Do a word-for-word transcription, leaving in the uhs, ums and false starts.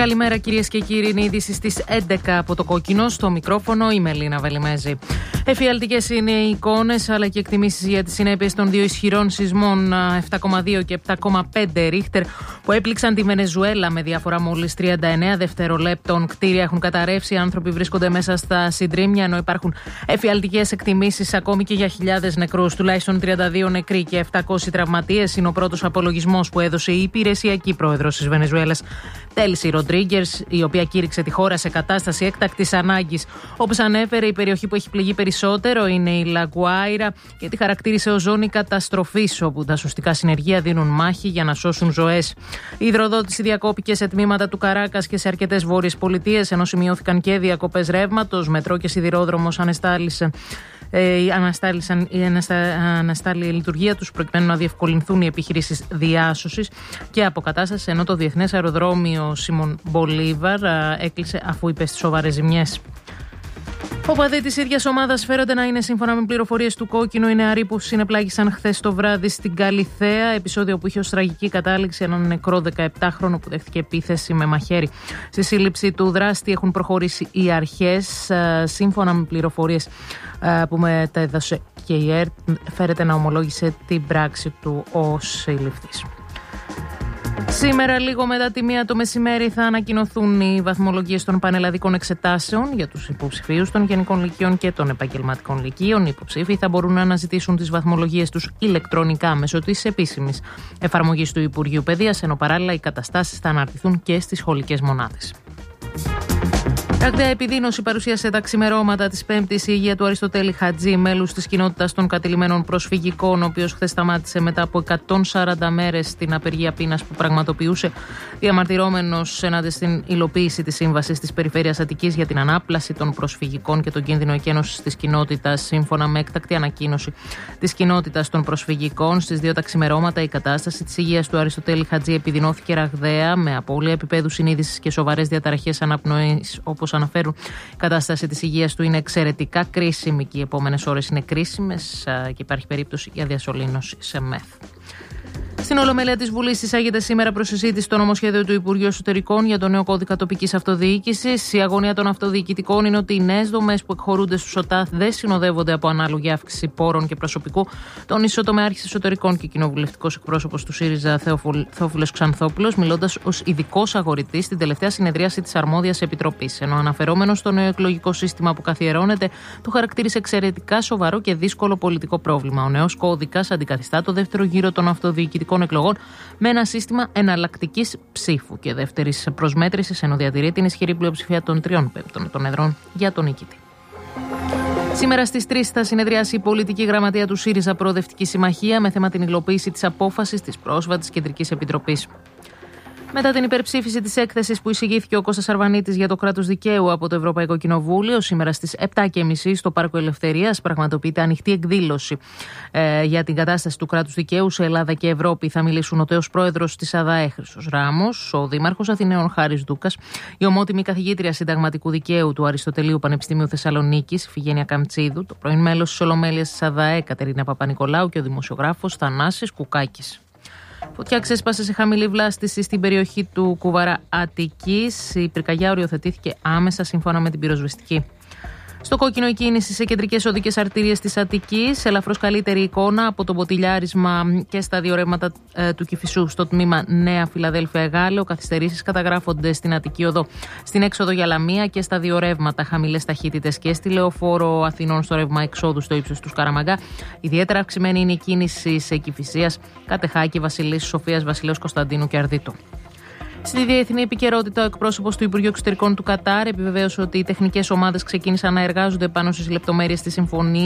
Καλημέρα κυρίες και κύριοι, είναι η είδηση στις έντεκα από το Κόκκινο. Στο μικρόφωνο η Μελίνα Βελιμέζη. Εφιαλτικές είναι οι εικόνες αλλά και εκτιμήσεις για τις συνέπειες των δύο ισχυρών σεισμών επτά κόμμα δύο και επτά κόμμα πέντε ρίχτερ που έπληξαν τη Βενεζουέλα με διαφορά μόλις τριάντα εννέα δευτερολέπτων. Κτίρια έχουν καταρρεύσει, οι άνθρωποι βρίσκονται μέσα στα συντρίμμια, ενώ υπάρχουν εφιαλτικές εκτιμήσεις ακόμη και για χιλιάδες νεκρούς. Τουλάχιστον τριάντα δύο νεκροί και επτακόσιοι τραυματίες είναι ο πρώτος απολογισμός που έδωσε η υπηρεσιακή πρόεδρος της Βενεζουέλας, Τέλση Ροντρίγκερς, η οποία κήρυξε τη χώρα σε κατάσταση έκτακτης ανάγκης. Όπως ανέφερε, η περιοχή που έχει πληγεί περισσότερο είναι η Λαγκουάιρα και τη χαρακτήρισε ως ζώνη καταστροφής, όπου τα σωστικά συνεργεία δίνουν μάχη για να σώσουν ζωές. Η υδροδότηση διακόπηκε σε τμήματα του Καράκας και σε αρκετές βόρειες πολιτείες, ενώ σημειώθηκαν και διακοπές ρεύματος. Μετρό και σιδηρόδρομος ανεστάλησε. Ε, αναστάλησαν, η αναστάλει η λειτουργία τους προκειμένου να διευκολυνθούν οι επιχειρήσεις διάσωσης και αποκατάστασης, ενώ το Διεθνές Αεροδρόμιο Σίμον Μπολίβαρ έκλεισε αφού υπέστη σοβαρές ζημιές. Οπαδοί της ίδιας ομάδας φέρονται να είναι, σύμφωνα με πληροφορίες του Κόκκινου, οι νεαροί που συνεπλάγησαν χθες το βράδυ στην Καλιθέα. Επεισόδιο που είχε ως τραγική κατάληξη έναν νεκρό δεκαεπτάχρονο που δέχτηκε επίθεση με μαχαίρι. Στη σύλληψη του δράστη έχουν προχωρήσει οι αρχές. Σύμφωνα με πληροφορίες που μετέδωσε και η ΕΡΤ, φέρεται να ομολόγησε την πράξη του ως σύλληφτης. Σήμερα, λίγο μετά τη μία το μεσημέρι, θα ανακοινωθούν οι βαθμολογίες των πανελλαδικών εξετάσεων για τους υποψηφίους των γενικών λυκείων και των επαγγελματικών λυκείων. Οι υποψήφοι θα μπορούν να αναζητήσουν τις βαθμολογίες τους ηλεκτρονικά μέσω της επίσημης εφαρμογής του Υπουργείου Παιδείας, ενώ παράλληλα οι καταστάσεις θα αναρτηθούν και στις σχολικές μονάδες. Ραγδαία επιδείνωση παρουσίασε τα ξημερώματα της Πέμπτης η υγεία του Αριστοτέλη Χατζή, μέλους της κοινότητας των κατηλημμένων προσφυγικών, ο οποίος χθες σταμάτησε μετά από εκατόν σαράντα μέρες στην απεργία πείνας που πραγματοποιούσε, διαμαρτυρόμενος ενάντια στην υλοποίηση της σύμβασης της Περιφέρειας Αττικής για την ανάπλαση των προσφυγικών και τον κίνδυνο εκένωσης της κοινότητας. Σύμφωνα με έκτακτη ανακοίνωση της κοινότητας των προσφυγικών, στις δύο τα ξημερώματα η κατάσταση της υγείας του Αριστοτέλη Χατζή επιδεινώθηκε ραγδαία, με απώλεια επίπεδου συνείδησης και σοβαρές διαταραχές αναπνοής. Όπως αναφέρουν, η κατάσταση της υγείας του είναι εξαιρετικά κρίσιμη και οι επόμενες ώρες είναι κρίσιμες και υπάρχει περίπτωση για διασωλήνωση σε μεθ. Στην Ολομέλεια της Βουλής εισάγεται σήμερα προς συζήτηση το νομοσχέδιο του Υπουργείου Εσωτερικών για το νέο κώδικα τοπικής αυτοδιοίκησης. Η αγωνία των αυτοδιοικητικών είναι ότι οι νέες δομές που εκχωρούνται στους ΟΤΑΘ δεν συνοδεύονται από ανάλογη αύξηση πόρων και προσωπικού. Τόνισε ο τομεάρχης Εσωτερικών και κοινοβουλευτικός εκπρόσωπος του ΣΥΡΙΖΑ Θεόφιλος Ξανθόπουλος, μιλώντας ως ειδικός αγορητής στην τελευταία συνεδρίαση της αρμόδιας επιτροπής. Ενώ αναφερόμενος στο νέο εκλογικό σύστημα που καθιερώνεται, το χαρακτήρισε εξαιρετικά σοβαρό και δύσκολο πολιτικό πρόβλημα. Ο νέος κώδικας αντικαθιστά το δεύτερο γύρο των αυτοδιοικητικών εκλογών με ένα σύστημα εναλλακτικής ψήφου και δεύτερης προσμέτρησης, ενώ διατηρεί την ισχυρή πλειοψηφία των τριών πέμπτων των εδρών για τον νικητή. Σήμερα στις τρεις θα συνεδριάσει η πολιτική γραμματεία του ΣΥΡΙΖΑ Προοδευτική Συμμαχία με θέμα την υλοποίηση της απόφασης της πρόσφατης Κεντρικής Επιτροπής. Μετά την υπερψήφιση της έκθεσης που εισηγήθηκε ο Κώστας Αρβανίτης για το κράτος δικαίου από το Ευρωπαϊκό Κοινοβούλιο, σήμερα στις επτά και μισή στο Πάρκο Ελευθερίας πραγματοποιείται ανοιχτή εκδήλωση ε, για την κατάσταση του κράτους δικαίου σε Ελλάδα και Ευρώπη. Θα μιλήσουν ο τέος πρόεδρος της ΑΔΑΕ Χρήστος Ράμος, ο δήμαρχος Αθηναίων Χάρης Δούκας, η ομότιμη καθηγήτρια συνταγματικού δικαίου του Αριστοτελείου Πανεπιστημίου Θεσσαλονίκης, Ιφηγένεια Καμτσίδου, το πρώην μέλος της Ολομέλειας της ΑΔΑΕ Κατερίνα Παπα-Νικολάου και ο δημοσιογράφος Θανάσης Κουκάκης. Φωτιά ξέσπασε σε χαμηλή βλάστηση στην περιοχή του Κουβαρά Αττικής. Η πυρκαγιά οριοθετήθηκε άμεσα σύμφωνα με την πυροσβεστική. Στο Κόκκινο η κίνηση σε κεντρικές οδικές αρτηρίες της Αττικής. Ελαφρώς καλύτερη εικόνα από το ποτηλιάρισμα και στα δύο ρεύματα ε, του Κηφισού στο τμήμα Νέα Φιλαδέλφια Εγάλεο. Καθυστερήσεις καταγράφονται στην Αττική Οδό, στην έξοδο για Λαμία και στα δύο ρεύματα. Χαμηλές ταχύτητες και στη Λεωφόρο Αθηνών στο ρεύμα εξόδου στο ύψος του Σκαραμαγκά. Ιδιαίτερα αυξημένη είναι η κίνηση σε Κηφισίας, Κατεχάκη, Βασιλής, Σοφίας, Βασιλέως Κωνσταντίνου και Αρδίτου. Στη διεθνή επικαιρότητα, ο εκπρόσωπος του Υπουργείου Εξωτερικών του Κατάρ επιβεβαίωσε ότι οι τεχνικές ομάδες ξεκίνησαν να εργάζονται πάνω στις λεπτομέρειες της συμφωνίας.